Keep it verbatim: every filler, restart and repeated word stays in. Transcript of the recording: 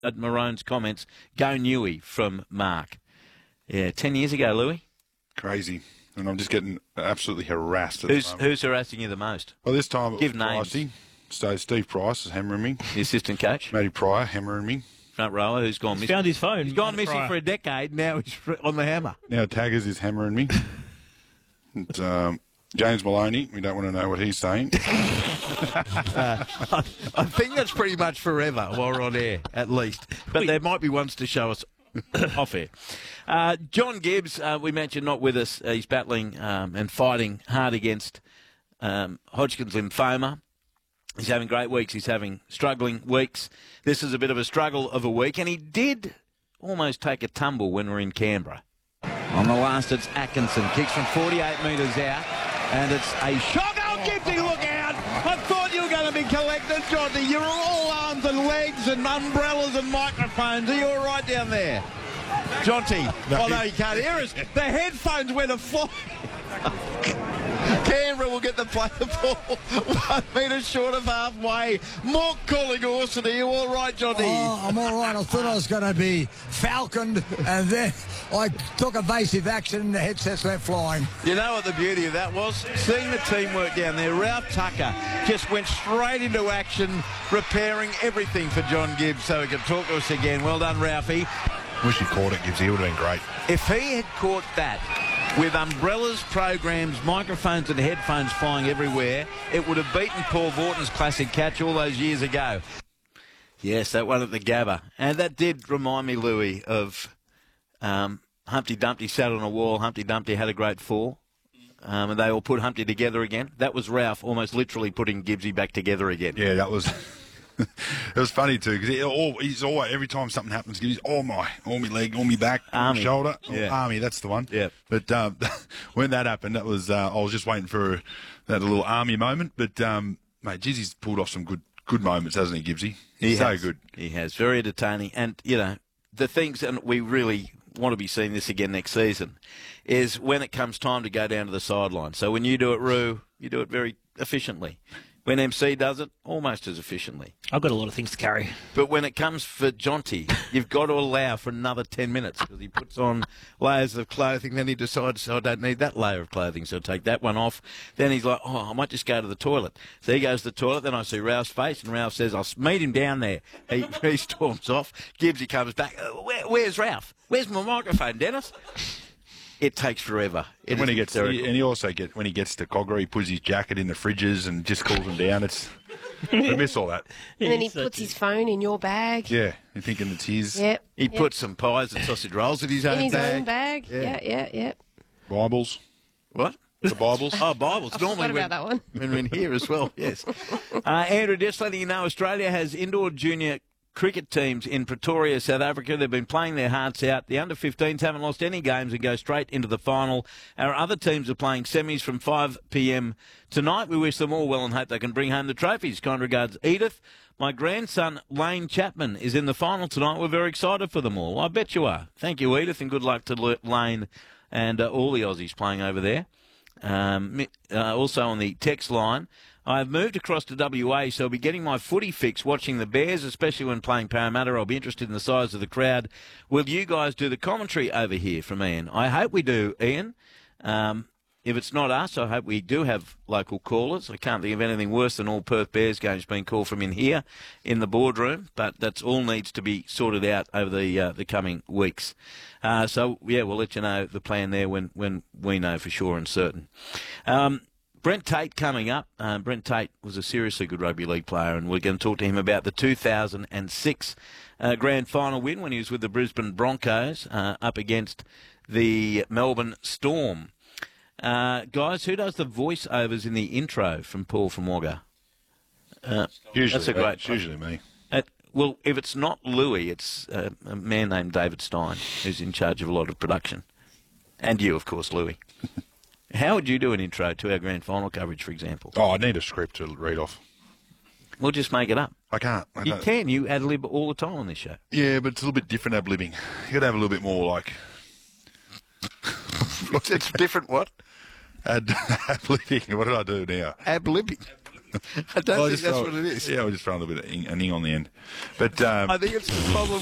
at Maroon's comments, go Newey from Mark. Yeah, ten years ago, Louis. Crazy. And I'm just getting absolutely harassed at Who's, the moment. who's harassing you the most? Well, this time it Give was names. Pricey. So Steve Price is hammering me. The assistant coach? Matty Pryor hammering me. Front rower, who's gone He's missing? found his phone. He's gone Matty missing Pryor. for a decade. Now he's on the hammer. Now Taggers is hammering me. and, um, James Maloney, we don't want to know what he's saying. uh, I, I think that's pretty much forever while we're on air, at least. But there might be ones to show us off air. Uh, John Gibbs, uh, we mentioned, not with us. Uh, he's battling um, and fighting hard against um, Hodgkin's lymphoma. He's having great weeks. He's having struggling weeks. This is a bit of a struggle of a week, and he did almost take a tumble when we we're in Canberra. On the last, it's Atkinson. Kicks from forty-eight metres out, and it's a shot. Oh, Gibbsy, look out! I thought you were going to be collected, Johnny. You're all arms and legs and umbrellas and microphones. Are you all right down there? Jonty. No, oh, no, you can't hear us. The headphones went a fly. Canberra will get the play the ball one metre short of halfway. More calling Orson. Are you all right, Johnny? Oh, I'm all right. I thought I was going to be falconed, and then I took evasive action and the headsets went flying. You know what the beauty of that was? Seeing the teamwork down there. Ralph Tucker just went straight into action, repairing everything for John Gibbs so he could talk to us again. Well done, Ralphie. Wish he caught it, Gibbs. He would have been great. If he had caught that with umbrellas, programs, microphones and headphones flying everywhere, it would have beaten Paul Vorton's classic catch all those years ago. Yes, that one at the Gabba. And that did remind me, Louis, of um, Humpty Dumpty sat on a wall. Humpty Dumpty had a great fall. Um, and they all put Humpty together again. That was Ralph almost literally putting Gibbsy back together again. Yeah, that was... It was funny too because he all, he's always every time something happens, he's oh my, all my leg, all my back, all my shoulder, yeah. oh, army. That's the one. Yeah. But um, when that happened, that was uh, I was just waiting for that little army moment. But um, mate, Jizzy's pulled off some good good moments, hasn't he, Gibbsy? He's he so has. good. He has very entertaining, and you know the things, and we really want to be seeing this again next season, is when it comes time to go down to the sideline. So when you do it, Roo, you do it very efficiently. When M C does it, almost as efficiently. I've got a lot of things to carry. But when it comes for Jonty, you've got to allow for another ten minutes because he puts on layers of clothing, then he decides, oh, I don't need that layer of clothing, so I'll take that one off. Then he's like, oh, I might just go to the toilet. So he goes to the toilet, then I see Ralph's face, and Ralph says, I'll meet him down there. He, he storms off. Gibbsy comes back. Where, where's Ralph? Where's my microphone, Dennis? It takes forever. It And when he gets, hysterical. and he also get when he gets to Cogra, he puts his jacket in the fridges and just cools them down. It's I miss all that. And then he puts his phone in your bag. Yeah, you're thinking it's his. Yep. He yep. puts some pies and sausage rolls in his own in his bag. own bag. Yeah, yeah, yeah. Bibles. What? The Bibles. Oh, Bibles. I Normally forgot when, about that one. when we're in here as well, yes. Uh, Andrew, just letting you know, Australia has indoor junior cricket teams in Pretoria, South Africa. They've been playing their hearts out. The under fifteens haven't lost any games and go straight into the final. Our other teams are playing semis from five p m tonight. We wish them all well and hope they can bring home the trophies. Kind regards, Edith. My grandson, Lane Chapman, is in the final tonight. We're very excited for them all. I bet you are. Thank you, Edith, and good luck to Lane and uh, all the Aussies playing over there. Um, uh, also on the text line, I've moved across to W A, so I'll be getting my footy fix watching the Bears, especially when playing Parramatta. I'll be interested in the size of the crowd. Will you guys do the commentary over here from Ian? I hope we do, Ian. Um, if it's not us, I hope we do have local callers. I can't think of anything worse than all Perth Bears games being called from in here in the boardroom, but that's all needs to be sorted out over the uh, the coming weeks. Uh, so, yeah, we'll let you know the plan there when, when we know for sure and certain. Um, Brent Tate coming up. Uh, Brent Tate was a seriously good rugby league player, and we're going to talk to him about the two thousand six uh, grand final win when he was with the Brisbane Broncos uh, up against the Melbourne Storm. Uh, guys, who does the voiceovers in the intro from Paul from Wagga? Uh, Usually, that's a great. It's usually me. Uh, well, if it's not Louis, it's uh, a man named David Stein who's in charge of a lot of production, and you, of course, Louis. How would you do an intro to our grand final coverage, for example? Oh, I need a script to read off. We'll just make it up. I can't. I You don't- can. You ad-lib all the time on this show. Yeah, but it's a little bit different ad-libbing. You got to have a little bit more like It's different what? ad ad-libbing. What did I do now? Ad-libbing. I don't I'll think just that's throw- what it is. Yeah, we'll just throw a little bit of ing, an ing on the end. But um, I think it's the problem